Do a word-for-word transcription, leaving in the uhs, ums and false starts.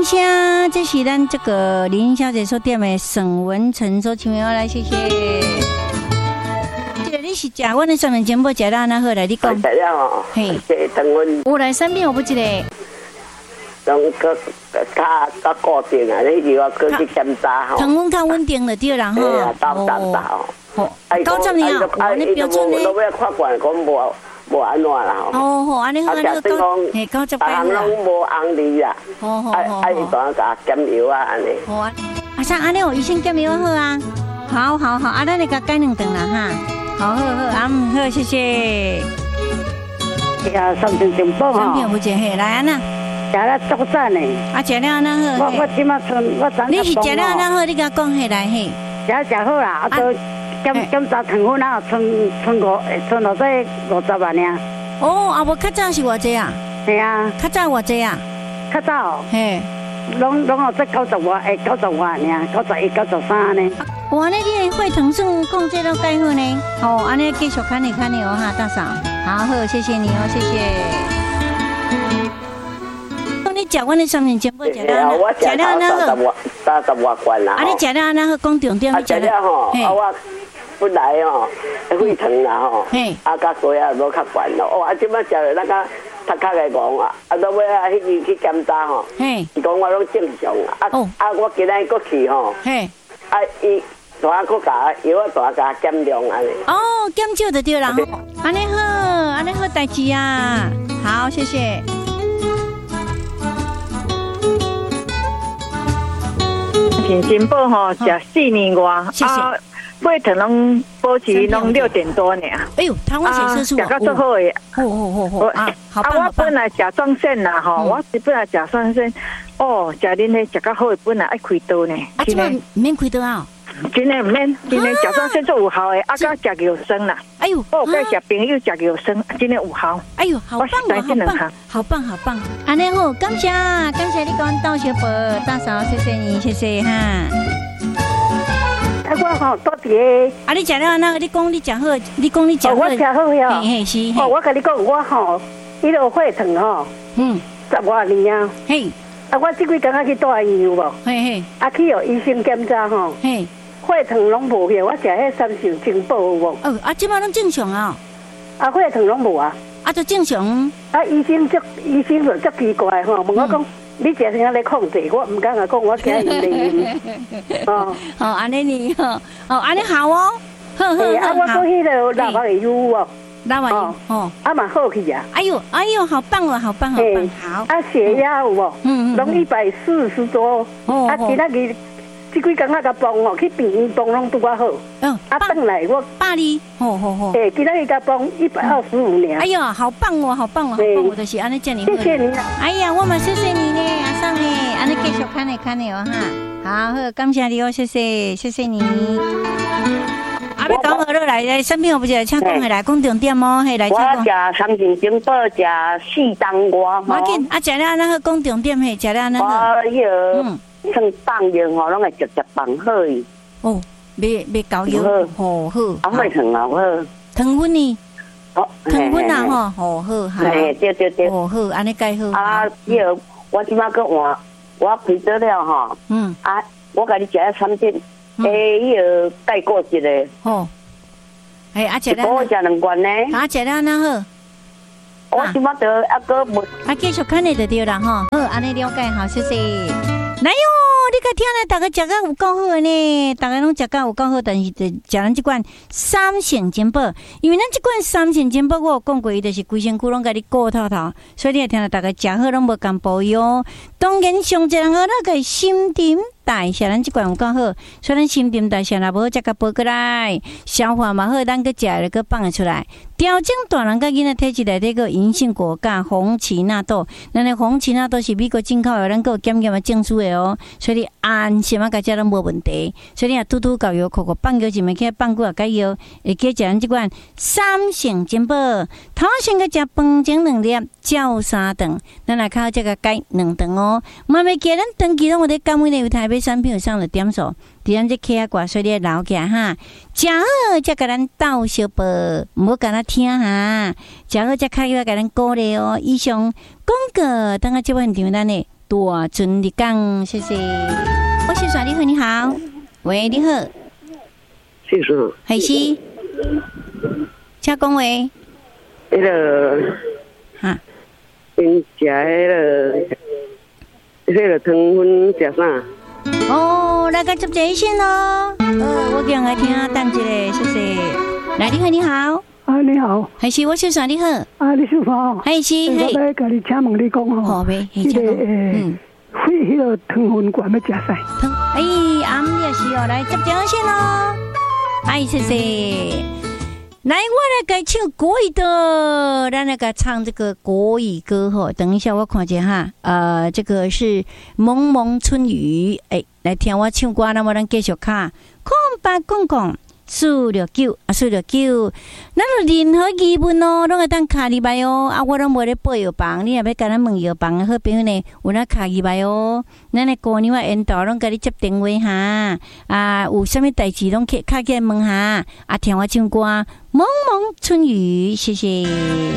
声，这是咱这个林小姐所点的沈文成所唱的，来谢谢。这个你是食阮的三面煎包，食了安那好来？你讲。 食了哦。嘿。这糖温。 有来三遍有不一个？ 拢个较较固定啊，你如果过去检查吼。 糖温较稳定就对啦吼。 对啊，到三十哦。 好。九十年啊，哇，你标准呢？ 都要看管，讲无。无安怎啦吼， 哦好，安尼好，安尼好，嘿，九十八啦， 别人拢无红利啦， 好好好， 爱伊当甲减油啊安尼。 好啊，啊像安尼有医生减油好啊，好好好，啊咱来甲改两顿啦哈，好好好，啊唔好，谢谢。 哎呀，三顿全饱哈。 三片不接嘿，来安那， 食了足赞呢。 啊食了安那好， 我我即马剩我昨。 你是食了安那好，你甲讲嘿来嘿。 食食好啦，啊都。检检查糖分啊，剩剩五，剩落在五十万尔。 哦，啊无较早是偌济啊？ 系啊， 较早偌济啊？ 较早， 嘿， 拢拢落在九十万，诶，九十万尔，九十一、九十三呢。 哇，那你血糖算控制到介好呢？哦，安尼继续看你看你哦哈，大嫂，好好，谢谢你哦，谢谢。你食阮的三面煎包食了， 我食了那个三十外罐啦。 啊，你食了那个讲重点， 你食了吼，啊我。本来哦，血糖啦吼，啊，甲高压都较悬咯。哦，啊，即摆食了那个头壳个戆啊，啊，到尾啊，迄个去检查吼，伊讲我拢正常啊。啊，我今仔过去吼，啊，伊大个甲药啊，大甲减量安尼。 哦，减少就对啦吼，安尼好，安尼好代志啊。好，谢谢。 挺进步吼，食四年外， 谢谢。 血糖拢保持拢六点多呢。 哎呦，糖化血色素食到最好诶。 哦哦哦哦啊，好棒好棒。 啊，我本来甲状腺啦吼，我是本来甲状腺，哦，食恁迄食到好，本来爱开刀呢。 啊，真诶免开刀啊？ 真诶唔免，真诶甲状腺做有效诶，啊，甲食药生啦。 哎呦， 我有甲朋友食药生，真诶有效。 哎呦，好棒哦，好棒，好棒好棒。安尼好，感谢感谢你跟我道小宝大嫂，谢谢你，谢谢哈。 啊，我吼多啲。 啊，你食了那个，你讲你食好，你讲你食好。 我食好呀。 嘿嘿是。 哦，我跟你讲，我吼，迄个血糖吼，嗯，十外年啊。嘿。啊，我即几工仔去大医院无？嘿嘿。啊，去互医生检查吼。嘿。血糖拢无去，我食迄三成精宝有无？ 哦，啊，即摆拢正常啊。 啊，血糖拢无啊。 啊，就正常。 啊，医生足，医生就足奇怪吼，问我讲。你食啥咧控制？我唔敢啊，讲我惊伊哩。 哦，哦，安尼你哦，哦，安尼好哦，好好好。 啊，我做迄个六百个 U 哦， 六百 U 哦， 啊嘛好去啊。 哎呦，哎呦，好棒哦，好棒，好棒，好。 啊，血压有无？嗯嗯，拢一百四十多。哦。啊，其他日即几工仔甲帮哦，去病院帮拢拄啊好。嗯。啊，转来我巴黎，好好好。 诶，其他日甲帮一百二十五年。 哎呀，好棒哦，好棒哦，好棒！我就是安尼叫你。 谢谢你。 哎呀，我嘛谢谢你呢，阿桑诶，安尼继续看你看你哦哈。好，好，感谢你哦，谢谢，谢谢你。啊，要讲好落来，来，身边有不是请讲下来，讲重点哦，嘿，来请讲。 我食三斤精宝，食四当瓜。 要紧，啊，食了那个讲重点嘿，食了那个。 我迄个算放药吼，拢会直接放好伊。 哦，未未搞药，好好。 啊，会疼啊，好。 糖分呢？哦，糖分啊，吼，好好，好。 对对对对。 好好，安尼介好。 啊，迄个我即马个换，我开得了吼。嗯。啊，我甲你食一三斤。诶，迄个带过一个。吼。 哎，啊，食了。 我食两罐呢。 啊，食了那好。 我即马得啊个无。 啊，继续看你就对啦，吼。好，安尼了解，好，谢谢。来哟，你个听咧，大家食到有够好呢，大家拢食到有够好，但是就食咱即款三成煎宝，因为咱即款三成煎宝，我有讲过，伊就是规身躯拢甲你顾透透，所以你也听到大家食好拢无共保佑。当然，上一人个那个心点代谢，咱即款有够好，所以咱心点代谢若无，则甲补过来，消化嘛好，咱个食了个放得出来。调整大人甲囡仔体质内底个银杏果甲红荠纳豆，咱的红荠纳豆是美国进口的，咱个有检验的证书的哦，所以你安心啊，甲食拢无问题。所以你啊，拄拄搞药，扣扣放药，就咪去放过啊，解药，会去食咱即款三成煎宝。头先个食饭前两粒，照三顿，咱来靠这个解两顿哦。慢慢记咱长期拢有咧减肥的，有台北产品有上了点数。伫咱这客啊挂，所以你留起来哈，食好才甲咱斗小报，唔好甲咱听哈，食好才开始甲咱鼓励哦。以上广告，等下这部分场咱的大尊你讲，谢谢。我是耍你好，你好，喂，你好， 谢谢， 海西，请讲话。 那个， 哈， 因食那个，那个糖粉食啥？ 哦，来个接这一线咯。呃，我讲来听下，等一下，谢谢。来，你好，你好。 啊，你好， 还是我是啥？你好， 啊，你是好， 还是嘿， 我来甲你请问你讲吼， 好呗， 迄个诶，会迄个糖分管要食啥？ 糖，哎，暗也是哦，来接电线咯，哎，谢谢。来，我来该唱国语的，咱来个唱这个国语歌吼。等一下，我看见哈，呃，这个是蒙蒙春雨，哎，来听我唱歌，那么咱继续看，空白公公。四六九啊，四六九，咱任何疑问哦，拢会当卡入来哦。啊，我拢无咧报药房，你若要甲咱问药房，好朋友呢，有咱卡入来哦。咱的姑娘啊，引导拢甲你接电话哈。啊，有啥物代志拢去卡起来问下。啊，听我唱歌，蒙蒙春雨，谢谢。